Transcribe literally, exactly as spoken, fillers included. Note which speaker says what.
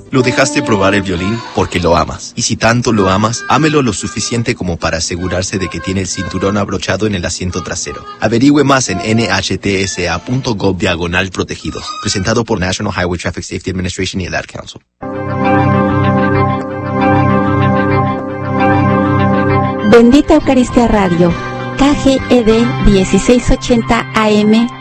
Speaker 1: Lo dejaste probar el violín porque lo amas. Y si tanto lo amas, ámelo lo suficiente como para asegurarse de que tiene el cinturón abrochado en el asiento trasero. Averigüe más en nhtsa.gov diagonal protegidos. Presentado por National Highway Traffic Safety Administration y el Ad Council.
Speaker 2: Bendita Eucaristía Radio, K G E D dieciséis ochenta A M